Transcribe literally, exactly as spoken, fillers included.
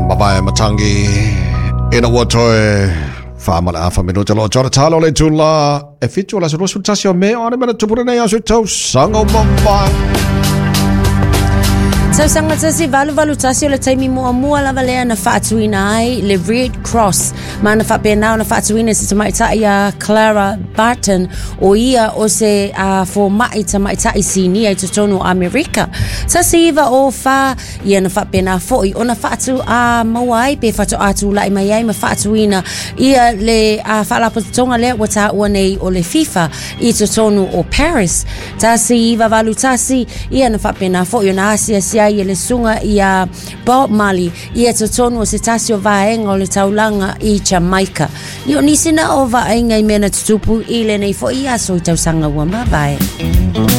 Mabai matangi ina watoe famala afa minuta lo jora talo le tula e fitu la sulu sultasio me ona mena tupurena ya su tau sango bomba. Tau sanga tasi valu valu tasi o le taimi mua mua lava lea na whaatuina ai le Red Cross ma na whapena na whaatuina se tamaitai a Clara Barton o ia o se a uh, fo mai tamaitai sini ai totonu Amerika. Tasi iwa o wha ia na whapena foi o na whaatu a mawai pe whatu atu lai mai ai ma whaatuina ia le a uh, whalapatonga lea wata ua nei o le FIFA i totonu o Paris. Tasi iwa valu tasi ia na whapena foi o na asia sia ia le sunga ia Bob Marley ia totonu o se tasi o vaenga o le taulanga i Jamaica. Io nisina o vaenga i mena tutupu i le nei fo ia so i tausanga ua mabai.